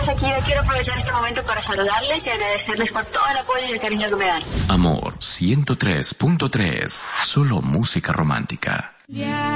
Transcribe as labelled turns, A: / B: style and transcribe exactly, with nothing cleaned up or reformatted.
A: soy Shakira, quiero aprovechar este momento para saludarles y agradecerles por todo el apoyo y el cariño que me dan.
B: Amor ciento tres punto tres, solo música romántica.